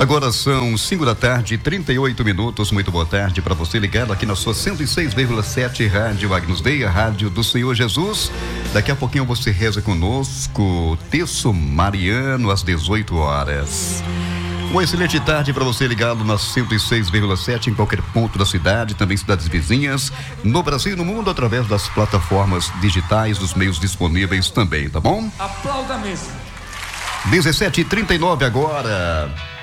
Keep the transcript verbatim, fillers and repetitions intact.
Agora são cinco da tarde, trinta e oito minutos. Muito boa tarde para você ligado aqui na sua cento e seis vírgula sete Rádio Agnus Dei, a Rádio do Senhor Jesus. Daqui a pouquinho você reza conosco, terço mariano às dezoito horas. Uma excelente tarde para você ligado na cento e seis vírgula sete em qualquer ponto da cidade, também cidades vizinhas, no Brasil e no mundo, através das plataformas digitais, dos meios disponíveis também, tá bom? Aplauda mesmo. dezessete e trinta e nove agora.